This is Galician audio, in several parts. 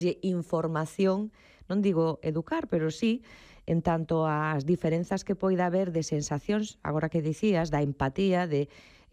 información, non digo educar, pero sí, en tanto ás diferenzas que poida haber de sensacións, agora que dicías, da empatía, de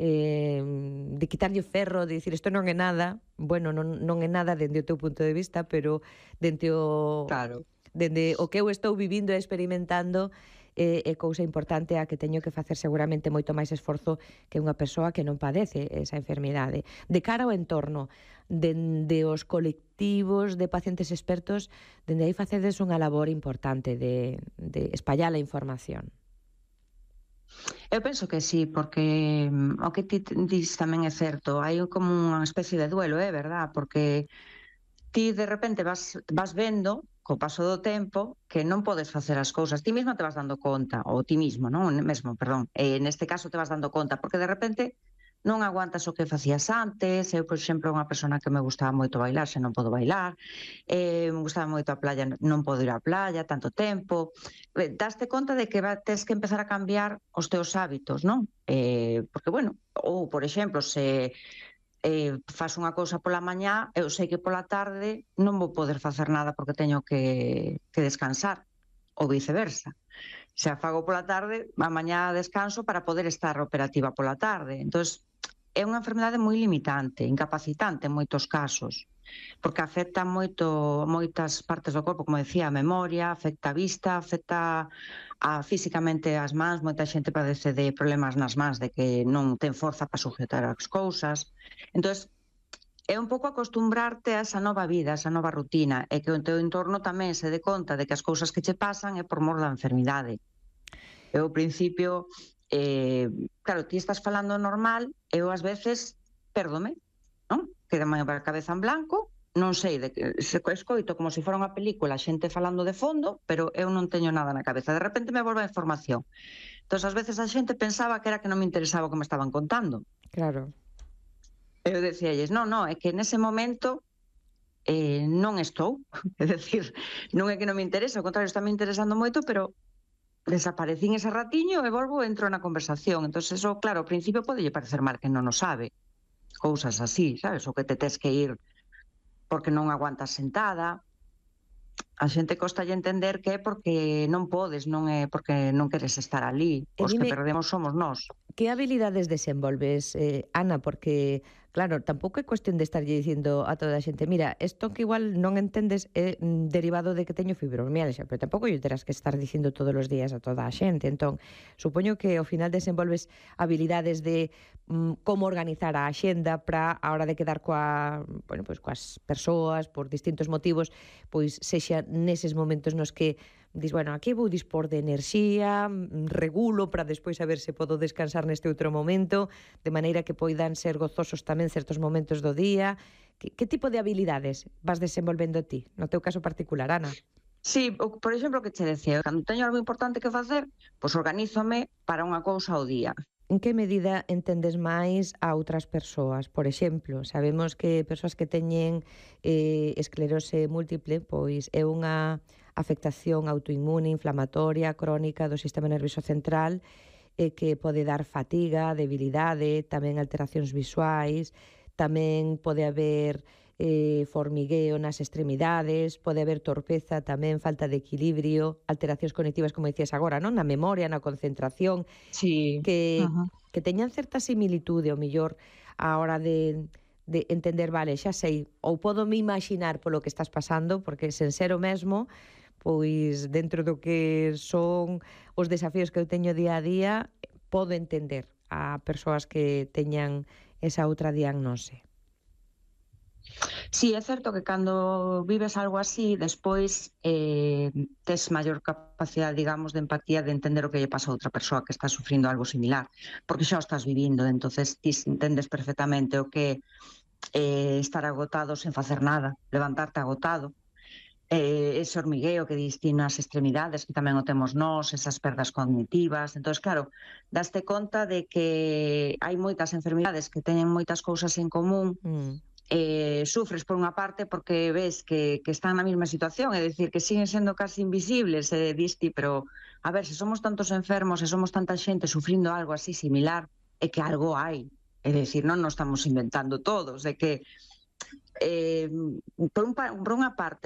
quitarlle ferro, de dicir isto non é nada, bueno, non é nada dende o teu punto de vista, pero dende Claro. o que eu estou vivindo e experimentando, é cousa importante a que teño que facer seguramente moito máis esforzo que unha persoa que non padece esa enfermidade. De cara ao entorno, dende os colectivos de pacientes expertos, dende aí facedes unha labor importante de espallar a información. Eu penso que sí, porque o que ti dis tamén é certo, hai como unha especie de duelo, é verdad, porque ti de repente vas vendo co paso do tempo que non podes facer as cousas, ti mesma te vas dando conta, ou ti mesmo, non? Mesmo, perdón, neste caso te vas dando conta, porque de repente non aguantas o que facías antes. Eu, por exemplo, unha persona que me gustaba moito bailar, xa non podo bailar, me gustaba moito a playa, non podo ir á playa tanto tempo. Daste conta de que tes que empezar a cambiar os teus hábitos, non? Porque, bueno, ou, por exemplo, se faço unha cousa pola mañá, eu sei que pola tarde non vou poder facer nada porque teño que descansar, ou viceversa. Se a fago pola tarde, a mañá descanso para poder estar operativa pola tarde. Entón, é unha enfermedade moi limitante, incapacitante en moitos casos, porque afecta moitas partes do corpo, como decía, a memoria, afecta a vista, afecta físicamente as mans. Moita xente padece de problemas nas mans, de que non ten forza para sujetar as cousas. Entón, é un pouco acostumbrarte a esa nova vida, a esa nova rutina, e que o teu entorno tamén se dé conta de que as cousas que che pasan é por mor da enfermidade. Eu, ao principio, claro, ti estás falando normal, eu ás veces pérdome, non? Quedame a cabeza en blanco, non sei, se escoito como se fora unha película, xente falando de fondo, pero eu non teño nada na cabeza. De repente me volve a información. Entón, ás veces a xente pensaba que era que non me interesaba o que me estaban contando. Claro. Eu decíalles, non, é que nese momento non estou, é dicir, non é que non me interesa, ao contrario, está me interesando moito, pero desaparecín ese ratiño e volvo e entro na conversación. Entón, eso, claro, ao principio podelle parecer mal que non o sabe, cousas así, sabes? O que te tes que ir porque non aguantas sentada. A xente costalle entender que é porque non podes, non é porque non queres estar ali. Os que perdemos somos nós. Que habilidades desenvolves, Ana? Porque, claro, tampouco é cuestión de estarlle dicindo a toda a xente, mira, isto que igual non entendes é derivado de que teño fibromialgia, pero tampouco lle terás que estar dicindo todos os días a toda a xente. Entón, supoño que ao final desenvolves habilidades de como organizar a axenda para a hora de quedar coas persoas por distintos motivos, pois sexa neses momentos nos que dis, bueno, aquí vou dispor de enerxía, regulo para despois saber se podo descansar neste outro momento, de maneira que poidan ser gozosos tamén certos momentos do día. Que tipo de habilidades vas desenvolvendo ti, no teu caso particular, Ana? Sí, por exemplo, que che decía, cando teño algo importante que facer, pois organízome para unha cousa ao día. En que medida entendes máis a outras persoas? Por exemplo, sabemos que persoas que teñen esclerose múltiple, pois é unha afectación autoinmune, inflamatoria, crónica do sistema nervioso central, que pode dar fatiga, debilidade, tamén alteracións visuais, tamén pode haber formigueo nas extremidades, pode haber torpeza, tamén falta de equilibrio, alteracións cognitivas, como dicías agora, non? Na memoria, na concentración, sí, que teñan certa similitude, ao mellor, a hora de entender, vale, xa sei, ou podo me imaginar polo que estás pasando, porque sen ser o mesmo, pois dentro do que son os desafíos que eu teño día a día, podo entender a persoas que teñan esa outra diagnose. Sí, é certo que cando vives algo así, despois tes maior capacidade, digamos, de empatía, de entender o que lle pasa a outra persoa que está sufrindo algo similar, porque xa o estás vivindo, entonces ti entendes perfectamente o que estar agotado sen facer nada, levantarte agotado, ese hormigueo que dis ti nas extremidades, que tamén o temos nós, esas perdas cognitivas. Entón, claro, daste conta de que hai moitas enfermidades que teñen moitas cousas en común. Sufres por unha parte porque ves que están na mesma situación, é dicir, que siguen sendo casi invisibles, e diste, pero a ver, se somos tantos enfermos e somos tanta xente sufrindo algo así similar, é que algo hai, é dicir, non nos estamos inventando todos, é que por unha parte